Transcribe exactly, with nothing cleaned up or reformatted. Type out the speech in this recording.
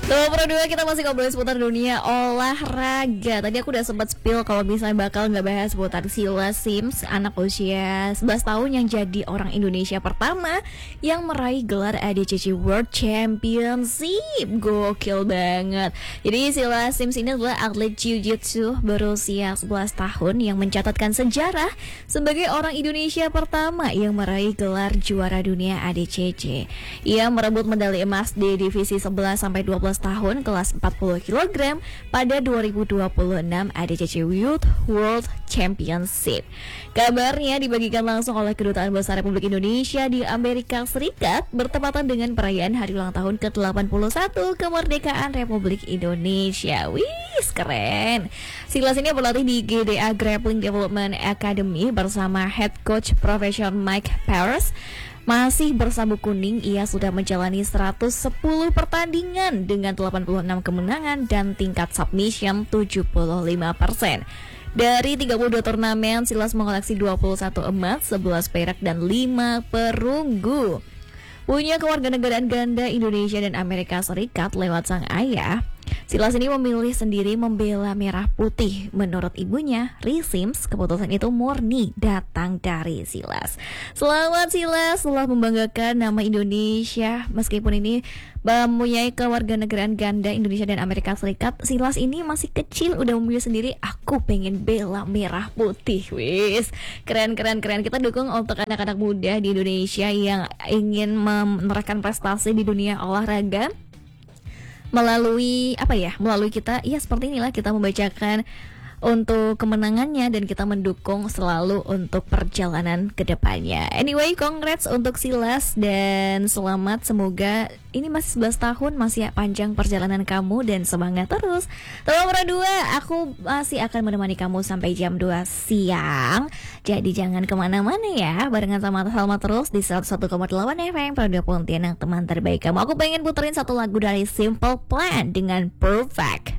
Nomor dua, kita masih ngobrolin seputar dunia olahraga. Tadi aku udah sempat spill kalau misalnya bakal nggak bahas seputar Silas Sims, anak usia sebelas tahun yang jadi orang Indonesia pertama yang meraih gelar A D C C World Championship. Gokil banget. Jadi Silas Sims ini adalah atlet jiu-jitsu berusia sebelas tahun yang mencatatkan sejarah sebagai orang Indonesia pertama yang meraih gelar juara dunia A D C C. Ia merebut medali emas di divisi sebelas sampai dua belas tahun kelas empat puluh kilogram pada dua ribu dua puluh enam A D C C Youth World Championship. Kabarnya dibagikan langsung oleh Kedutaan Besar Republik Indonesia di Amerika Serikat bertepatan dengan perayaan hari ulang tahun ke delapan puluh satu kemerdekaan Republik Indonesia. Wih, keren. Silas ini berlatih di G D A Grappling Development Academy bersama head coach profesional Mike Paris. Masih bersabuk kuning, ia sudah menjalani seratus sepuluh pertandingan dengan delapan puluh enam kemenangan dan tingkat submission tujuh puluh lima persen. Dari tiga puluh dua turnamen, Silas mengoleksi dua puluh satu emas, sebelas perak, dan lima perunggu. Punya kewarganegaraan ganda Indonesia dan Amerika Serikat lewat sang ayah, Silas ini memilih sendiri membela merah putih. Menurut ibunya, Ri Sims, keputusan itu murni datang dari Silas. Selamat Silas, telah membanggakan nama Indonesia. Meskipun ini mempunyai kewarganegaraan ganda Indonesia dan Amerika Serikat, Silas ini masih kecil udah memilih sendiri, aku pengen bela merah putih. Wis, keren keren keren. Kita dukung untuk anak-anak muda di Indonesia yang ingin menorehkan prestasi di dunia olahraga melalui apa ya melalui kita ya seperti inilah, kita membacakan untuk kemenangannya dan kita mendukung selalu untuk perjalanan kedepannya. Anyway, congrats untuk Silas dan selamat, semoga ini masih sebelas tahun, masih panjang perjalanan kamu dan semangat terus. Nomor dua, aku masih akan menemani kamu sampai jam dua siang. Jadi jangan kemana-mana ya, barengan sama Salma terus di seratus satu koma delapan F M Radio Pontianak, teman terbaik kamu. Aku pengen puterin satu lagu dari Simple Plan dengan Perfect.